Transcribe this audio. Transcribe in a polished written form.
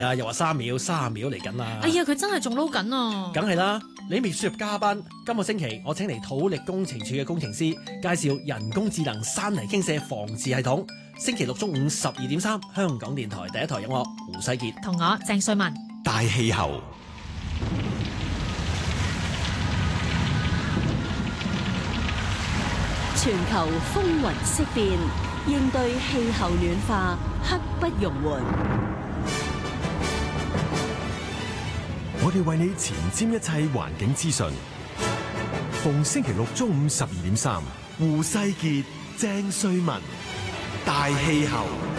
啊，又話3秒30秒嚟緊啦。 哎呀，佢真係仲撈緊啊！ 梗係啦，你未輸入加班。今個星期我請嚟土力工程處嘅工程師介紹人工智能山泥傾瀉防治系統。星期六中午12.3，香港電台第一台有我胡世傑同我鄭瑞文。 大氣候。 全球風雲色變，應對氣候暖化刻不容緩。 我哋為你前瞻一切環境資訊，逢星期六中午12.3，胡世傑、鄭瑞文，大氣候。